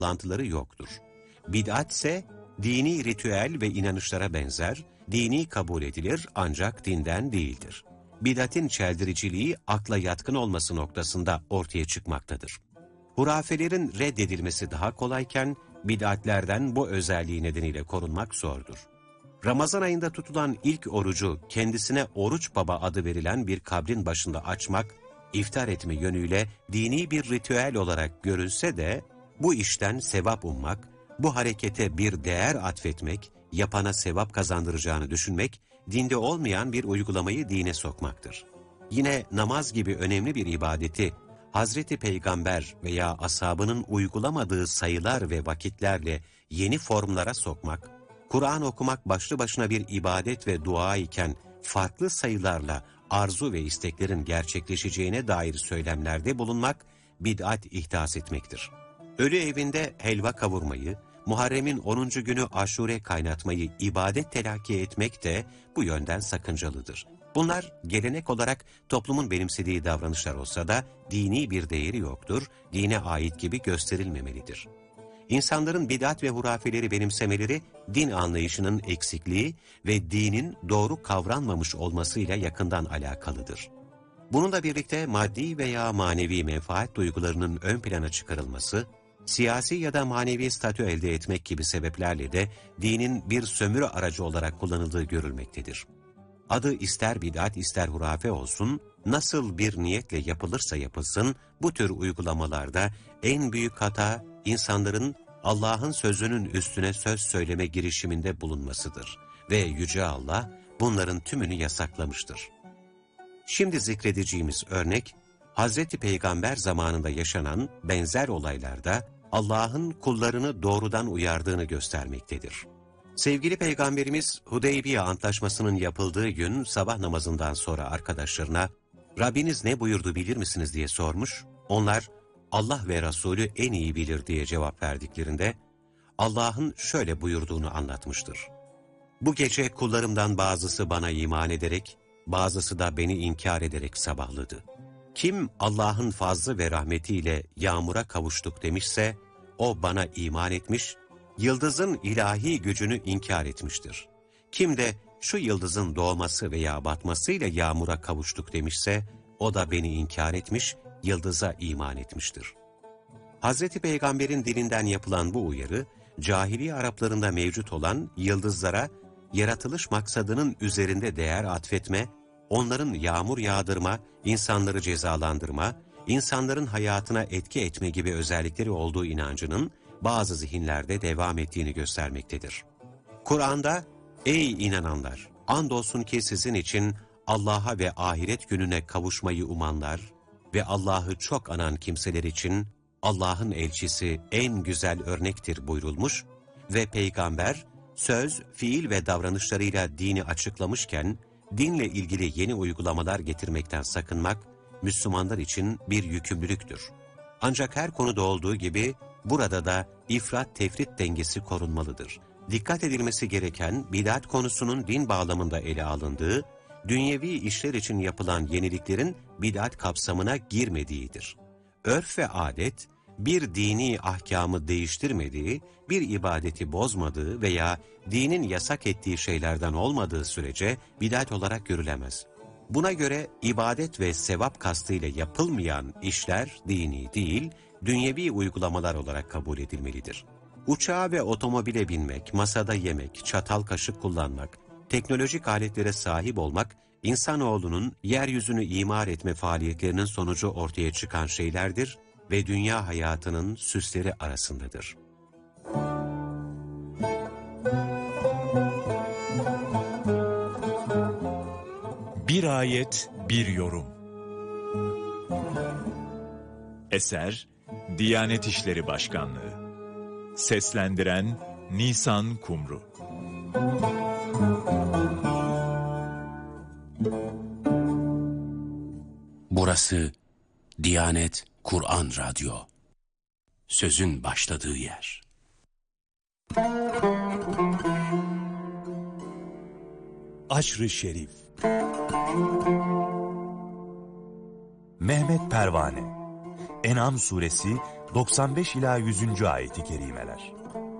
bağlantıları yoktur. Bid'at ise dini ritüel ve inanışlara benzer, dini kabul edilir ancak dinden değildir. Bid'atin çeldiriciliği akla yatkın olması noktasında ortaya çıkmaktadır. Hurafelerin reddedilmesi daha kolayken, bid'atlerden bu özelliği nedeniyle korunmak zordur. Ramazan ayında tutulan ilk orucu kendisine Oruç Baba adı verilen bir kabrin başında açmak, iftar etme yönüyle dini bir ritüel olarak görülse de, bu işten sevap ummak, bu harekete bir değer atfetmek, yapana sevap kazandıracağını düşünmek, dinde olmayan bir uygulamayı dine sokmaktır. Yine namaz gibi önemli bir ibadeti, Hazreti Peygamber veya ashabının uygulamadığı sayılar ve vakitlerle yeni formlara sokmak, Kur'an okumak başlı başına bir ibadet ve dua iken farklı sayılarla arzu ve isteklerin gerçekleşeceğine dair söylemlerde bulunmak, bid'at ihdas etmektir. Ölü evinde helva kavurmayı, Muharrem'in 10. günü aşure kaynatmayı ibadet telakki etmek de bu yönden sakıncalıdır. Bunlar gelenek olarak toplumun benimsediği davranışlar olsa da dini bir değeri yoktur, dine ait gibi gösterilmemelidir. İnsanların bid'at ve hurafeleri benimsemeleri, din anlayışının eksikliği ve dinin doğru kavranmamış olmasıyla yakından alakalıdır. Bununla birlikte maddi veya manevi menfaat duygularının ön plana çıkarılması, siyasi ya da manevi statü elde etmek gibi sebeplerle de dinin bir sömürü aracı olarak kullanıldığı görülmektedir. Adı ister bid'at ister hurafe olsun, nasıl bir niyetle yapılırsa yapılsın, bu tür uygulamalarda en büyük hata insanların Allah'ın sözünün üstüne söz söyleme girişiminde bulunmasıdır ve Yüce Allah bunların tümünü yasaklamıştır. Şimdi zikredeceğimiz örnek, Hazreti Peygamber zamanında yaşanan benzer olaylarda Allah'ın kullarını doğrudan uyardığını göstermektedir. Sevgili Peygamberimiz Hudeybiye Antlaşması'nın yapıldığı gün sabah namazından sonra arkadaşlarına "Rabbiniz ne buyurdu bilir misiniz?" diye sormuş. Onlar Allah ve Resulü en iyi bilir diye cevap verdiklerinde Allah'ın şöyle buyurduğunu anlatmıştır. Bu gece kullarımdan bazısı bana iman ederek, bazısı da beni inkar ederek sabahladı. Kim Allah'ın fazlı ve rahmetiyle yağmura kavuştuk demişse, o bana iman etmiş, yıldızın ilahi gücünü inkar etmiştir. Kim de şu yıldızın doğması veya batmasıyla yağmura kavuştuk demişse, o da beni inkar etmiş, yıldıza iman etmiştir. Hazreti Peygamber'in dilinden yapılan bu uyarı, cahiliye Araplarında mevcut olan yıldızlara yaratılış maksadının üzerinde değer atfetme, onların yağmur yağdırma, insanları cezalandırma, insanların hayatına etki etme gibi özellikleri olduğu inancının bazı zihinlerde devam ettiğini göstermektedir. Kur'an'da, "Ey inananlar! Andolsun ki sizin için Allah'a ve ahiret gününe kavuşmayı umanlar ve Allah'ı çok anan kimseler için Allah'ın elçisi en güzel örnektir" buyurulmuş ve Peygamber, söz, fiil ve davranışlarıyla dini açıklamışken, dinle ilgili yeni uygulamalar getirmekten sakınmak, Müslümanlar için bir yükümlülüktür. Ancak her konuda olduğu gibi, burada da ifrat-tefrit dengesi korunmalıdır. Dikkat edilmesi gereken, bid'at konusunun din bağlamında ele alındığı, dünyevi işler için yapılan yeniliklerin bid'at kapsamına girmediğidir. Örf ve adet, bir dini ahkamı değiştirmediği, bir ibadeti bozmadığı veya dinin yasak ettiği şeylerden olmadığı sürece bid'at olarak görülemez. Buna göre ibadet ve sevap kastıyla yapılmayan işler dini değil, dünyevi uygulamalar olarak kabul edilmelidir. Uçağa ve otomobile binmek, masada yemek, çatal kaşık kullanmak, teknolojik aletlere sahip olmak, insanoğlunun yeryüzünü imar etme faaliyetlerinin sonucu ortaya çıkan şeylerdir ve dünya hayatının süsleri arasındadır. Bir ayet, bir yorum. Eser, Diyanet İşleri Başkanlığı. Seslendiren Nisan Kumru. Burası Diyanet Kur'an Radyo. Sözün başladığı yer. Aşr-ı Şerif. Mehmet Pervane. En'am suresi 95 ila 100. ayeti kerimeler.